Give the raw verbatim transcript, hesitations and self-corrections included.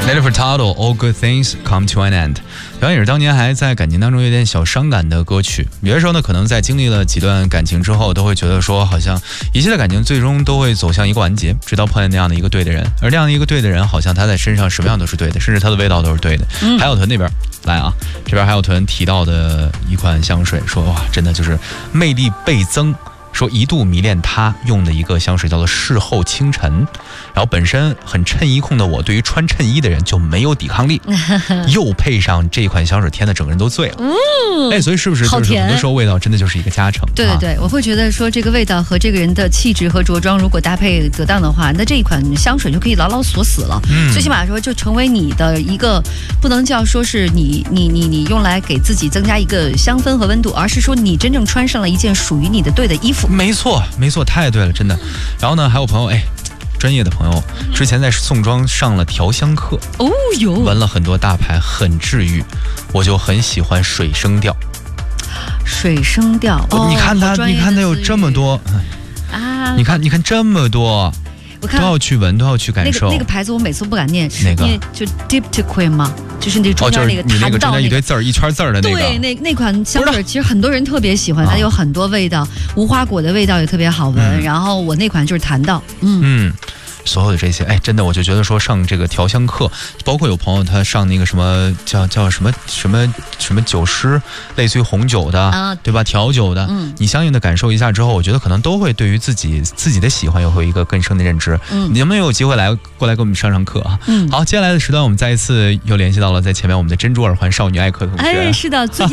Nelly Furtado All Good Things Come to an End， 表演也是当年还在感情当中有点小伤感的歌曲。有的时候呢，可能在经历了几段感情之后，都会觉得说，好像一切的感情最终都会走向一个完结，直到碰见那样的一个对的人。而这样的一个对的人，好像他在身上什么样都是对的，甚至他的味道都是对的。嗯、海小屯那边来啊，这边海小屯提到的一款香水，说哇，真的就是魅力倍增。说一度迷恋他用的一个香水叫做事后清晨，然后本身很衬衣控的我，对于穿衬衣的人就没有抵抗力，又配上这款香水，天的整个人都醉了。嗯，哎，所以是不是就是很多时候味道真的就是一个加成？ 对对对，啊、我会觉得说这个味道和这个人的气质和着装如果搭配得当的话，那这一款香水就可以牢牢锁死了。嗯，最起码说就成为你的一个，不能叫说是你你你你用来给自己增加一个香氛和温度，而是说你真正穿上了一件属于你的对的衣服。 没错，没错，太对了，真的。然后呢，还有朋友，哎，专业的朋友，之前在宋庄上了调香课， 哦哟， 闻了很多大牌，很治愈，我就很喜欢水生调。 水生调，哦、 你看它，你看它有这么多啊！你看，你看这么多。都要去闻，都要去感受。 那个那个牌子我每次不敢念， 那个就 Diptyque 吗？就是那中间那个弹道、那个， 哦、就是你那个中间一堆字儿、一圈字儿的那个。 对，那那款香水其实很多人特别喜欢，它有很多味道，无花果的味道也特别好闻。嗯、然后我那款就是弹道，嗯嗯。所有的这些，哎，真的，我就觉得说上这个调香课，包括有朋友他上那个什么叫叫什么什么什么酒师，类似于红酒的，啊、对吧？调酒的，嗯，你相应的感受一下之后，我觉得可能都会对于自己自己的喜欢又会有一个更深的认知。嗯，你们有机会来过来给我们上上课啊？嗯，好，接下来的时段我们再一次又联系到了在前面我们的珍珠耳环少女艾克同学。 哎，是的，最近。